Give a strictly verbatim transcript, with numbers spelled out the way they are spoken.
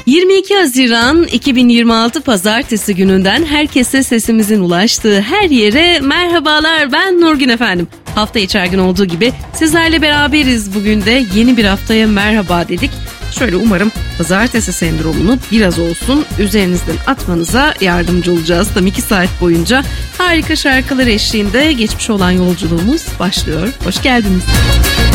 yirmi iki Haziran iki bin yirmi altı Pazartesi gününden herkese sesimizin ulaştığı her yere merhabalar, ben Nurgün efendim. Hafta içi her gün olduğu gibi sizlerle beraberiz. Bugün de yeni bir haftaya merhaba dedik. Şöyle umarım pazartesi sendromunu biraz olsun üzerinizden atmanıza yardımcı olacağız. Tam iki saat boyunca harika şarkılar eşliğinde geçmiş olan yolculuğumuz başlıyor. Hoş geldiniz.